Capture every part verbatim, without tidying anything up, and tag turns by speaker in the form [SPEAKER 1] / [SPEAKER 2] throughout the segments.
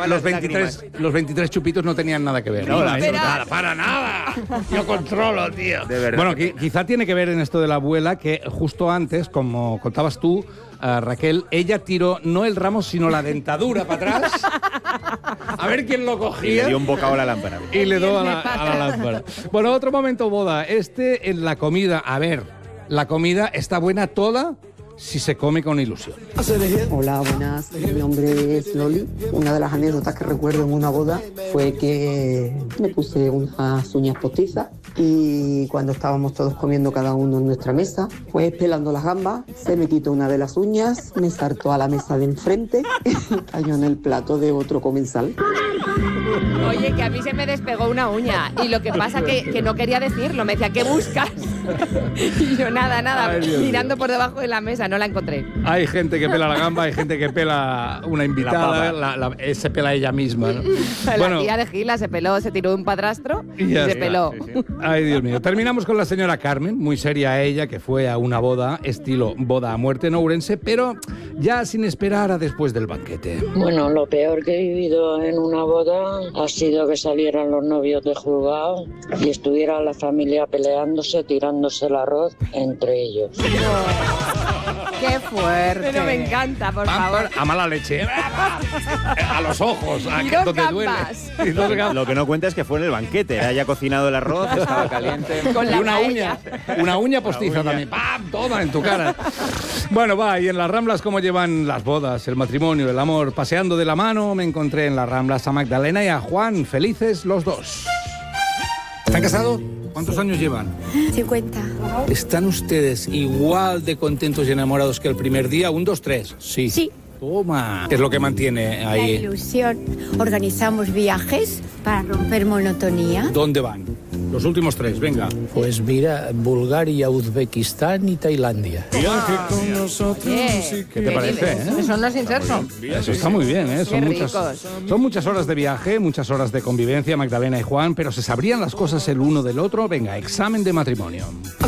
[SPEAKER 1] los,
[SPEAKER 2] las
[SPEAKER 1] veintitrés,
[SPEAKER 2] lágrimas.
[SPEAKER 1] los veintitrés chupitos no tenían nada que ver.
[SPEAKER 2] No,
[SPEAKER 1] No,
[SPEAKER 2] eso
[SPEAKER 1] nada, para nada. Yo controlo, tío.
[SPEAKER 2] De verdad.
[SPEAKER 1] Bueno, qui- quizá tiene que ver en esto de la abuela que justo antes, como contabas tú, uh, Raquel, ella tiró no el ramo, sino la dentadura para atrás. A ver quién lo
[SPEAKER 2] Y
[SPEAKER 1] cogía.
[SPEAKER 2] le dio un bocado a la lámpara.
[SPEAKER 1] Y le dio a la, a la lámpara. Bueno, otro momento boda. Este en la comida. A ver, la comida está buena toda si se come con ilusión.
[SPEAKER 3] Hola, buenas. Mi nombre es Loli. Una de las anécdotas que recuerdo en una boda fue que me puse unas uñas postizas y cuando estábamos todos comiendo cada uno en nuestra mesa, pues pelando las gambas, se me quitó una de las uñas, me saltó a la mesa de enfrente y cayó en el plato de otro comensal.
[SPEAKER 4] Oye, que a mí se me despegó una uña y lo que pasa que, que no quería decirlo, me decía, ¿qué buscas? Y yo nada, nada,
[SPEAKER 1] Ay, Dios
[SPEAKER 4] mirando por debajo de la mesa, no la encontré.
[SPEAKER 1] Hay gente que pela la gamba, hay gente que pela una invitada,
[SPEAKER 2] La
[SPEAKER 1] la, la- eh, se pela ella misma, ¿no?
[SPEAKER 4] La tía de Gila se peló, se tiró de un padrastro
[SPEAKER 1] Y
[SPEAKER 4] y
[SPEAKER 1] ya
[SPEAKER 4] se
[SPEAKER 1] está,
[SPEAKER 4] peló.
[SPEAKER 2] sí, sí.
[SPEAKER 1] Ay, Dios mío. Terminamos con la señora Carmen, muy seria ella, que fue a una boda, estilo boda a muerte en Ourense, pero ya sin esperar a después del banquete.
[SPEAKER 5] Bueno, lo peor que he vivido en una boda ha sido que salieran los novios de juzgado y estuviera la familia peleándose, tirándose el arroz entre ellos.
[SPEAKER 4] ¡Qué fuerte! Pero me encanta, por favor.
[SPEAKER 1] A mala leche. A los ojos, a
[SPEAKER 4] Y
[SPEAKER 1] que-
[SPEAKER 4] dos
[SPEAKER 1] donde duele.
[SPEAKER 4] gambas.
[SPEAKER 1] Y dos gambas.
[SPEAKER 2] Lo que no cuenta es que fue en el banquete. Haya cocinado el arroz, estaba caliente.
[SPEAKER 4] Con
[SPEAKER 1] Y
[SPEAKER 4] la
[SPEAKER 1] una
[SPEAKER 4] paella.
[SPEAKER 1] uña, una uña postiza también. ¡Pam! Toma en tu cara. Bueno, va, y en las Ramblas, ¿cómo llevan las bodas, el matrimonio, el amor? Paseando de la mano, me encontré en las Ramblas a Magdalena y a Juan, felices los dos. ¿Están casados? ¿Cuántos años llevan?
[SPEAKER 6] cincuenta.
[SPEAKER 1] ¿Están ustedes igual de contentos y enamorados que el primer día? Un, dos, tres. Sí.
[SPEAKER 6] Sí.
[SPEAKER 1] Toma. ¿Qué es lo que mantiene
[SPEAKER 6] La
[SPEAKER 1] ahí?
[SPEAKER 6] ilusión. Organizamos viajes para romper monotonía.
[SPEAKER 1] ¿Dónde van? Los últimos tres, venga.
[SPEAKER 7] Pues mira, Bulgaria, Uzbekistán y Tailandia.
[SPEAKER 4] ¿Qué?
[SPEAKER 1] ¿Qué te parece, eh?
[SPEAKER 4] Eso no es inserso.
[SPEAKER 1] Eso está muy bien, ¿eh? Son
[SPEAKER 4] Qué
[SPEAKER 1] muchas,
[SPEAKER 4] ricos.
[SPEAKER 1] son muchas horas de viaje, muchas horas de convivencia, Magdalena y Juan, pero ¿se sabrían las cosas el uno del otro? Venga, examen de matrimonio.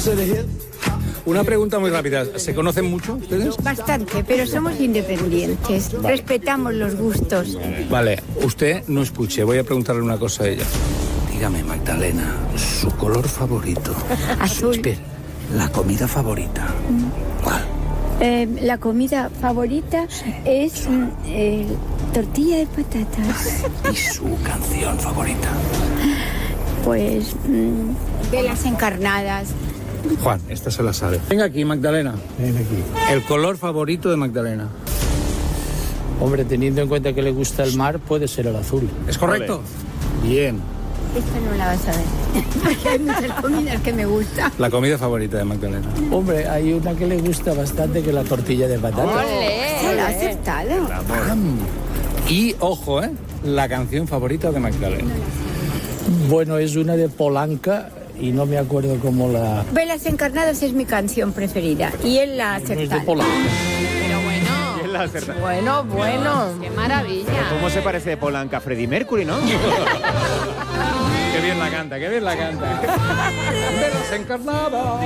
[SPEAKER 1] Una pregunta muy rápida. ¿Se conocen mucho ustedes?
[SPEAKER 6] Bastante, pero somos independientes. Respetamos los gustos.
[SPEAKER 1] Vale, usted no escuche, voy a preguntarle una cosa a ella. Dígame, Magdalena, su color favorito.
[SPEAKER 6] Azul.
[SPEAKER 1] Espera, la comida favorita. ¿Cuál?
[SPEAKER 6] Eh, la comida favorita es mm, eh, tortilla de patatas.
[SPEAKER 1] ¿Y su canción favorita?
[SPEAKER 6] Pues mm, velas encarnadas.
[SPEAKER 1] Juan, esta se la sabe. Venga aquí, Magdalena.
[SPEAKER 7] Ven aquí.
[SPEAKER 1] El color favorito de Magdalena.
[SPEAKER 7] Hombre, teniendo en cuenta que le gusta el mar, puede ser el azul.
[SPEAKER 1] ¿Es correcto? Bien.
[SPEAKER 6] Esta no la vas a ver. Porque hay muchas comidas que me gustan.
[SPEAKER 1] La comida favorita de Magdalena.
[SPEAKER 7] Hombre, hay una que le gusta bastante, que es la tortilla de patata.
[SPEAKER 4] ¡Ole!
[SPEAKER 6] Se la ha acertado.
[SPEAKER 1] Y, ojo, ¿eh? La canción favorita de Magdalena.
[SPEAKER 7] Bueno, es una de Polanca y no me acuerdo cómo la...
[SPEAKER 6] Velas encarnadas es mi canción preferida. Y él la ha
[SPEAKER 7] No es de
[SPEAKER 6] acertado.
[SPEAKER 7] Polanca.
[SPEAKER 4] Pero bueno.
[SPEAKER 2] ¿Quién la acerta?
[SPEAKER 4] Bueno, bueno. ¡Qué maravilla!
[SPEAKER 2] ¿Cómo se parece de Polanca a Freddie Mercury, no?
[SPEAKER 1] Qué bien la canta, qué bien la canta. Velas encarnadas.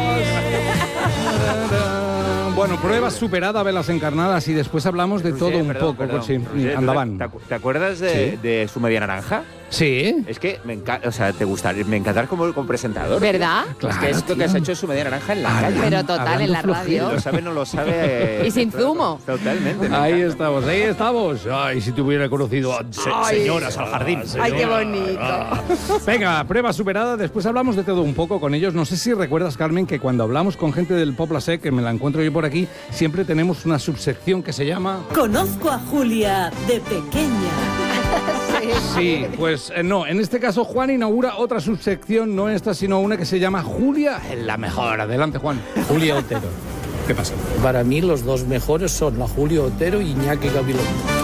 [SPEAKER 1] Bueno, prueba superada, velas encarnadas, y después hablamos de todo
[SPEAKER 2] Roger,
[SPEAKER 1] un
[SPEAKER 2] perdón,
[SPEAKER 1] poco.
[SPEAKER 2] perdón.
[SPEAKER 1] Sí,
[SPEAKER 2] Roger,
[SPEAKER 1] andaban.
[SPEAKER 2] ¿Te, acu- te acuerdas de,
[SPEAKER 1] Sí.
[SPEAKER 2] de su media naranja?
[SPEAKER 1] Sí.
[SPEAKER 2] Es que me encanta, o sea, te gustaría, me encantar como, como presentador.
[SPEAKER 4] ¿Verdad?
[SPEAKER 1] Claro,
[SPEAKER 2] es que esto que
[SPEAKER 1] tío.
[SPEAKER 2] has hecho es su media naranja en la
[SPEAKER 1] Ah,
[SPEAKER 2] calle.
[SPEAKER 4] Pero total,
[SPEAKER 1] Hablando
[SPEAKER 4] en la
[SPEAKER 1] flojito.
[SPEAKER 4] radio.
[SPEAKER 2] Lo sabe, no lo sabe.
[SPEAKER 4] Y sin zumo.
[SPEAKER 2] Totalmente. me
[SPEAKER 1] Ahí
[SPEAKER 2] encanta.
[SPEAKER 1] estamos, ahí estamos. Ay, si te hubiera conocido. Se-
[SPEAKER 4] Ay.
[SPEAKER 1] señoras al jardín.
[SPEAKER 4] Ay, qué
[SPEAKER 1] señoras.
[SPEAKER 4] bonito.
[SPEAKER 1] Ah. Venga, prueba superada. Después hablamos de todo un poco con ellos. No sé si recuerdas, Carmen, que cuando hablamos con gente del Pobla Sec, que me la encuentro yo por aquí, siempre tenemos una subsección que se llama...
[SPEAKER 8] Conozco a Julia de pequeña.
[SPEAKER 1] Sí, pues eh, no. En este caso, Juan inaugura otra subsección, no esta, sino una que se llama Julia en la mejor. Adelante, Juan.
[SPEAKER 7] Julia Otero.
[SPEAKER 1] ¿Qué pasa?
[SPEAKER 7] Para mí los dos mejores son la Julia Otero y Iñaki Gabilondo.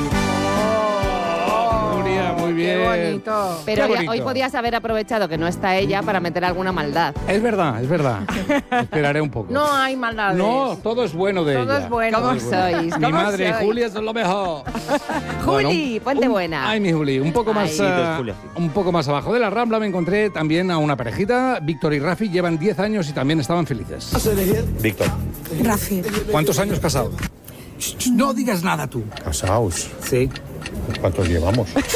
[SPEAKER 1] Julia, muy bien.
[SPEAKER 4] Qué bonito. Pero
[SPEAKER 1] Qué
[SPEAKER 4] hoy-
[SPEAKER 1] bonito.
[SPEAKER 4] hoy podías haber aprovechado que no está ella para meter alguna maldad.
[SPEAKER 1] Es verdad, es verdad. Esperaré un poco.
[SPEAKER 4] No hay maldades.
[SPEAKER 1] No, todo es bueno de
[SPEAKER 4] Todo
[SPEAKER 1] ella.
[SPEAKER 4] es bueno. ¿Cómo sois?
[SPEAKER 1] Mi
[SPEAKER 4] ¿Cómo
[SPEAKER 1] madre,
[SPEAKER 4] sois?
[SPEAKER 1] Julia, eso es lo mejor.
[SPEAKER 4] Juli,
[SPEAKER 1] un-
[SPEAKER 4] ponte
[SPEAKER 1] un-
[SPEAKER 4] buena.
[SPEAKER 1] Ay, mi Juli, un poco más,
[SPEAKER 4] Ay.
[SPEAKER 2] Sí,
[SPEAKER 1] eh,
[SPEAKER 2] dos Julia, sí.
[SPEAKER 1] un poco más abajo de la Rambla me encontré también a una parejita. Víctor y Rafi llevan diez años y también estaban felices.
[SPEAKER 2] Víctor.
[SPEAKER 6] Rafi.
[SPEAKER 1] ¿Cuántos años casados? No digas nada tú.
[SPEAKER 9] Casaos.
[SPEAKER 1] Sí.
[SPEAKER 9] ¿Cuántos llevamos?